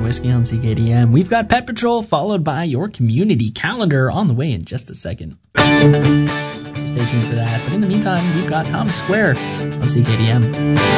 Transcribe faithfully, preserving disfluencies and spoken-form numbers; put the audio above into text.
Whiskey on C K D M. We've got Pet Patrol followed by your community calendar on the way in just a second. So stay tuned for that. But in the meantime, we've got Thomas Square on C K D M.